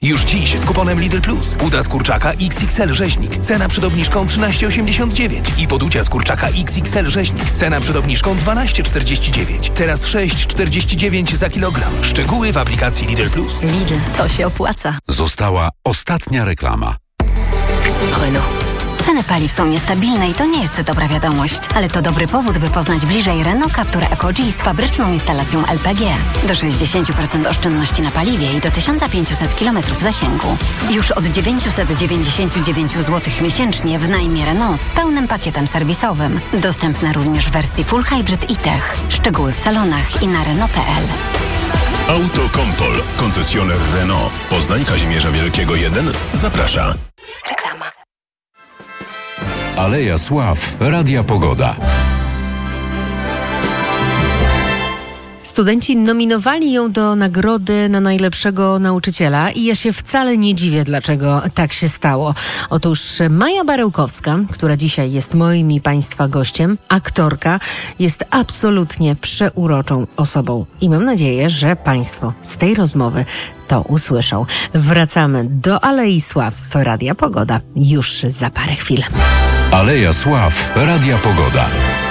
Już dziś z kuponem Lidl Plus. Uda z kurczaka XXL rzeźnik. Cena przed obniżką 13,89. I poducia z kurczaka XXL rzeźnik. Cena przed obniżką 12,49. Teraz 6,49 za kilogram. Szczegóły w aplikacji Lidl Plus. Lidl, to się opłaca. Została ostatnia reklama. Renault. Ceny paliw są niestabilne i to nie jest dobra wiadomość, ale to dobry powód, by poznać bliżej Renault Captur Eco-G z fabryczną instalacją LPG. Do 60% oszczędności na paliwie i do 1500 km zasięgu. Już od 999 zł miesięcznie w najmie Renault z pełnym pakietem serwisowym. Dostępne również w wersji Full Hybrid i Tech. Szczegóły w salonach i na Renault.pl. Autokompol, koncesjoner Renault. Poznań Kazimierza Wielkiego 1 zaprasza. Reklama. Aleja Sław, Radia Pogoda. Studenci nominowali ją do nagrody na najlepszego nauczyciela i ja się wcale nie dziwię, dlaczego tak się stało. Otóż Maja Barełkowska, która dzisiaj jest moim i Państwa gościem, aktorka, jest absolutnie przeuroczą osobą. I mam nadzieję, że Państwo z tej rozmowy to usłyszą. Wracamy do Alei Sław Radia Pogoda już za parę chwil. Aleja Sław, Radia Pogoda.